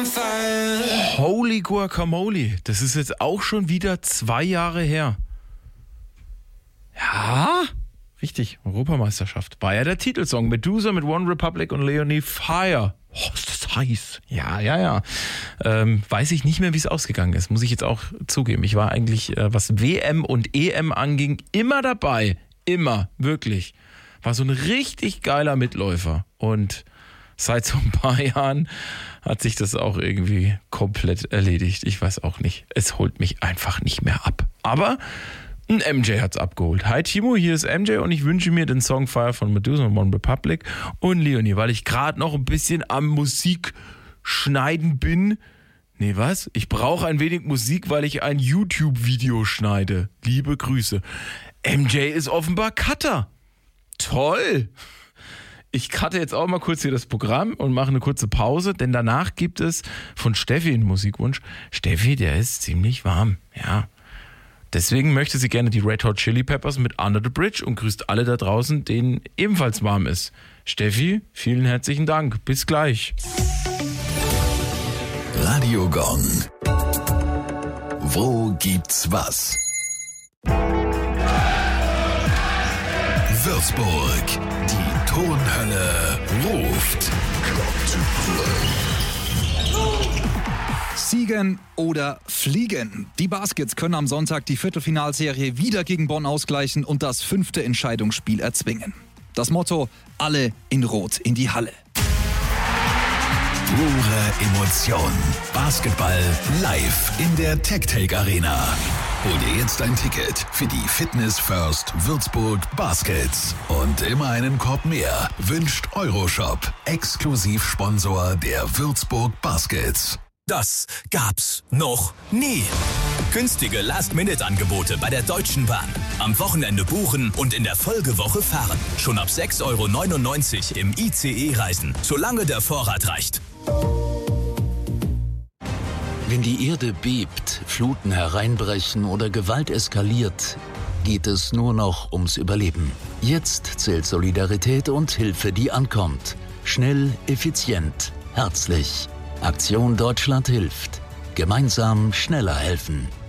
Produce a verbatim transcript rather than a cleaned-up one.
Holy Guacamole, das ist jetzt auch schon wieder zwei Jahre her. Ja, richtig, Europameisterschaft. War ja der Titelsong. Medusa mit One Republic und Leonie Fire. Oh, ist das heiß. Ja, ja, ja. Ähm, weiß ich nicht mehr, wie es ausgegangen ist, muss ich jetzt auch zugeben. Ich war eigentlich, äh, was W M und E M anging, immer dabei. Immer, wirklich. War so ein richtig geiler Mitläufer. Und seit so ein paar Jahren hat sich das auch irgendwie komplett erledigt. Ich weiß auch nicht. Es holt mich einfach nicht mehr ab. Aber ein M J hat's abgeholt. Hi Timo, hier ist M J und ich wünsche mir den Song Fire von Medusa und One Republic und Leonie, weil ich gerade noch ein bisschen am Musik schneiden bin. Nee, was? Ich brauche ein wenig Musik, weil ich ein YouTube-Video schneide. Liebe Grüße. M J ist offenbar Cutter. Toll! Ich cutte jetzt auch mal kurz hier das Programm und mache eine kurze Pause, denn danach gibt es von Steffi einen Musikwunsch. Steffi, der ist ziemlich warm, ja. Deswegen möchte sie gerne die Red Hot Chili Peppers mit Under the Bridge und grüßt alle da draußen, denen ebenfalls warm ist. Steffi, vielen herzlichen Dank. Bis gleich. Radio Gong. Wo gibt's was? Würzburg. Die Tonhölle ruft. Siegen oder fliegen. Die Baskets können am Sonntag die Viertelfinalserie wieder gegen Bonn ausgleichen und das fünfte Entscheidungsspiel erzwingen. Das Motto: alle in Rot in die Halle. Pure Emotion. Basketball live in der TechTake Arena. Hol dir jetzt ein Ticket für die Fitness First Würzburg Baskets. Und immer einen Korb mehr wünscht Euroshop, Exklusivsponsor der Würzburg Baskets. Das gab's noch nie. Günstige Last-Minute-Angebote bei der Deutschen Bahn. Am Wochenende buchen und in der Folgewoche fahren. Schon ab sechs Euro neunundneunzig im I C E-Reisen, solange der Vorrat reicht. Wenn die Erde bebt, Fluten hereinbrechen oder Gewalt eskaliert, geht es nur noch ums Überleben. Jetzt zählt Solidarität und Hilfe, die ankommt. Schnell, effizient, herzlich. Aktion Deutschland hilft. Gemeinsam schneller helfen.